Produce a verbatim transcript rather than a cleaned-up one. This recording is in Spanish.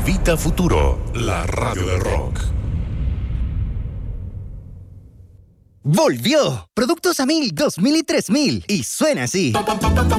Vita Futuro, la radio del rock. ¡Volvió! Productos a mil, dos mil y tres mil. Y suena así.